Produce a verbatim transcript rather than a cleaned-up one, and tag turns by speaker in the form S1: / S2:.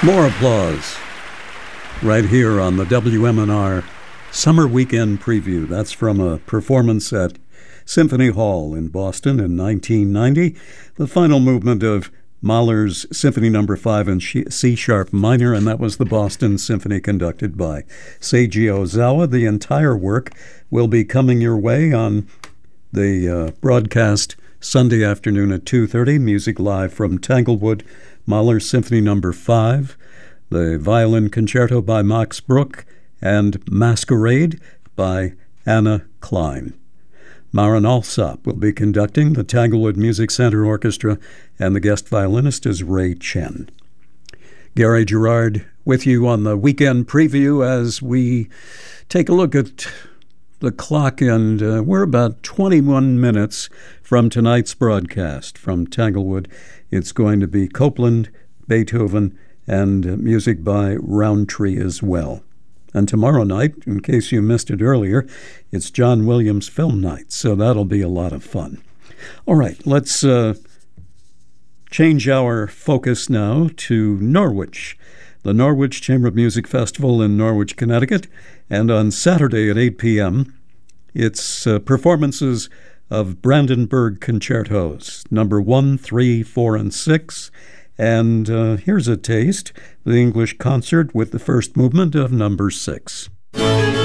S1: More applause right here on the W M N R Summer Weekend Preview. That's from a performance at Symphony Hall in Boston in nineteen ninety. The final movement of Mahler's Symphony Number five in C-sharp minor, and that was the Boston Symphony conducted by Seiji Ozawa. The entire work will be coming your way on the uh, broadcast Sunday afternoon at two thirty. Music live from Tanglewood, Mahler's Symphony Number five, the Violin Concerto by Max Bruch, and Masquerade by Anna Klein. Marin Alsop will be conducting. The Tanglewood Music Center Orchestra, and the guest violinist is Ray Chen. Gary Gerard with you on the weekend preview as we take a look at the clock, and uh, we're about twenty-one minutes from tonight's broadcast from Tanglewood. It's going to be Copland, Beethoven, and uh, music by Roundtree as well. And tomorrow night, in case you missed it earlier, it's John Williams Film Night, so that'll be a lot of fun. All right, let's uh, change our focus now to Norwich, the Norwich Chamber of Music Festival in Norwich, Connecticut. And on Saturday at eight p.m., it's uh, performances of Brandenburg Concertos, number one, three, four, and six. And uh, here's a taste, the English concert with the first movement of number six.